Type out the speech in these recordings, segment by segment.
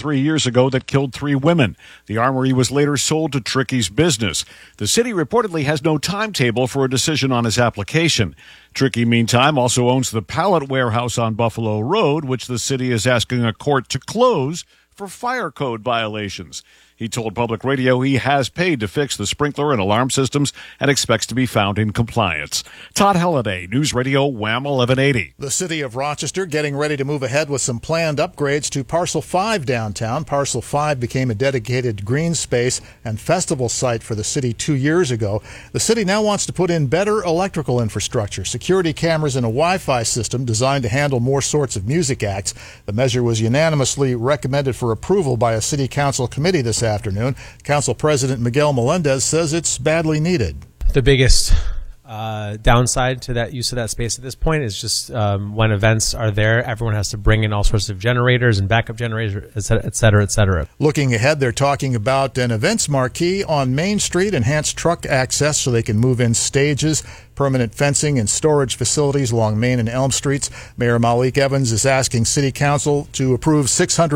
3 years ago that killed 3 women. The armory was later sold to Tricky's business. The city reportedly has no timetable for a decision on his application. Tricky, meantime, also owns the pallet warehouse on Buffalo Road, which the city is asking a court to close for fire code violations. He told Public Radio he has paid to fix the sprinkler and alarm systems and expects to be found in compliance. Todd Halliday, News Radio Wham 1180. The city of Rochester getting ready to move ahead with some planned upgrades to Parcel 5 downtown. Parcel 5 became a dedicated green space and festival site for the city 2 years ago. The city now wants to put in better electrical infrastructure, security cameras, and a Wi-Fi system designed to handle more sorts of music acts. The measure was unanimously recommended for approval by a city council committee this afternoon. Council President Miguel Melendez says it's badly needed. The biggest downside to that use of that space at this point is just when events are there, everyone has to bring in all sorts of generators and backup generators, et cetera, et cetera. Looking ahead, they're talking about an events marquee on Main Street, enhanced truck access so they can move in stages, permanent fencing and storage facilities along Main and Elm Streets. Mayor Malik Evans is asking City Council to approve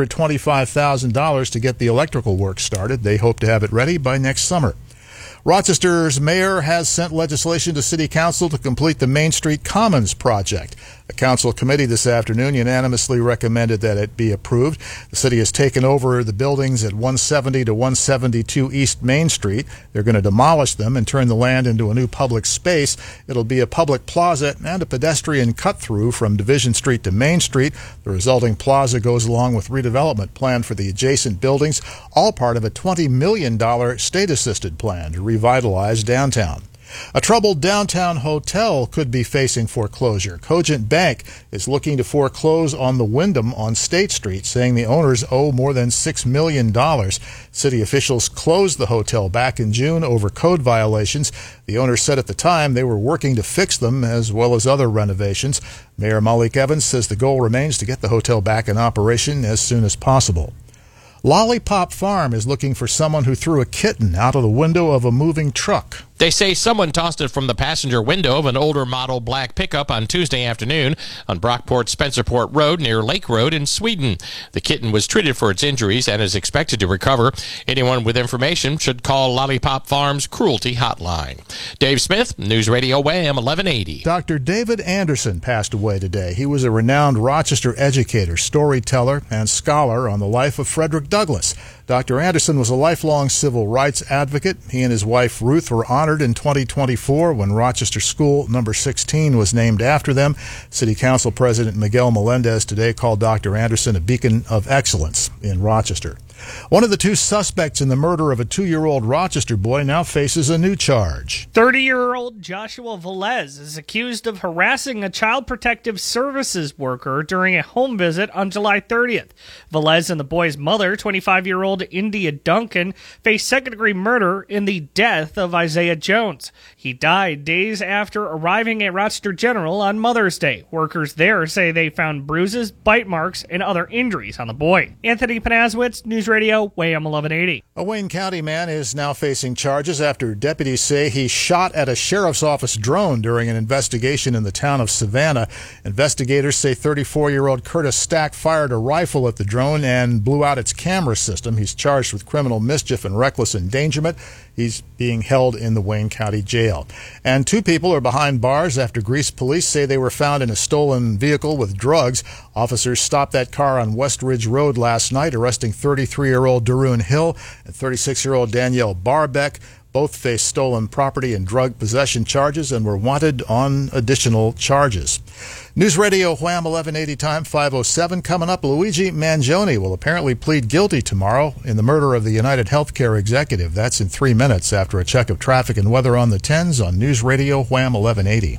$625,000 to get the electrical work started. They hope to have it ready by next summer. Rochester's mayor has sent legislation to City Council to complete the Main Street Commons project. The council committee this afternoon unanimously recommended that it be approved. The city has taken over the buildings at 170 to 172 East Main Street. They're going to demolish them and turn the land into a new public space. It'll be a public plaza and a pedestrian cut-through from Division Street to Main Street. The resulting plaza goes along with redevelopment planned for the adjacent buildings, all part of a $20 million state-assisted plan to revitalize downtown. A troubled downtown hotel could be facing foreclosure. Cogent Bank is looking to foreclose on the Wyndham on State Street, saying the owners owe more than $6 million. City officials closed the hotel back in June over code violations. The owners said at the time they were working to fix them as well as other renovations. Mayor Malik Evans says the goal remains to get the hotel back in operation as soon as possible. Lollipop Farm is looking for someone who threw a kitten out of the window of a moving truck. They say someone tossed it from the passenger window of an older model black pickup on Tuesday afternoon on Brockport-Spencerport Road near Lake Road in Sweden. The kitten was treated for its injuries and is expected to recover. Anyone with information should call Lollipop Farm's Cruelty Hotline. Dave Smith, News Radio Wham 1180. Dr. David Anderson passed away today. He was a renowned Rochester educator, storyteller, and scholar on the life of Frederick Douglass. Dr. Anderson was a lifelong civil rights advocate. He and his wife Ruth were honored in 2024 when Rochester School number 16 was named after them. City Council President Miguel Melendez today called Dr. Anderson a beacon of excellence in Rochester. One of the 2 suspects in the murder of a 2-year-old Rochester boy now faces a new charge. 30-year-old Joshua Velez is accused of harassing a Child Protective Services worker during a home visit on July 30th. Velez and the boy's mother, 25-year-old India Duncan, face second-degree murder in the death of Isaiah Jones. He died days after arriving at Rochester General on Mother's Day. Workers there say they found bruises, bite marks, and other injuries on the boy. Anthony Panazwitz, News Radio, Wham 1180. A Wayne County man is now facing charges after deputies say he shot at a sheriff's office drone during an investigation in the town of Savannah. Investigators say 34-year-old Curtis Stack fired a rifle at the drone and blew out its camera system. He's charged with criminal mischief and reckless endangerment. He's being held in the Wayne County Jail. And 2 people are behind bars after Greece police say they were found in a stolen vehicle with drugs. Officers stopped that car on West Ridge Road last night, arresting 33-year-old Daroon Hill and 36-year-old Danielle Barbeck. Both faced stolen property and drug possession charges and were wanted on additional charges. News Radio Wham 1180 time 5:07. Coming up, Luigi Mangione will apparently plead guilty tomorrow in the murder of the United Healthcare executive. That's in 3 minutes after a check of traffic and weather on the 10s on News Radio Wham 1180.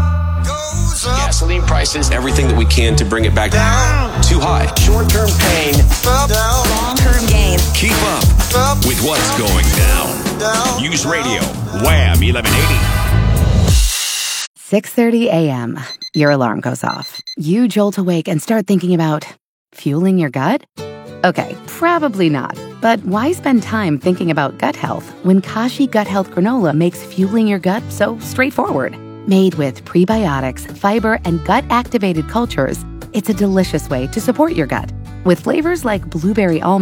Gasoline prices, everything that we can to bring it back down. Too high. Short-term pain. Long-term gain. Keep up with what's going down. News Radio Wham 1180. 6:30 a.m. Your alarm goes off. You jolt awake and start thinking about fueling your gut? Okay, probably not. But why spend time thinking about gut health when Kashi Gut Health Granola makes fueling your gut so straightforward? Made with prebiotics, fiber, and gut-activated cultures, it's a delicious way to support your gut. With flavors like blueberry almond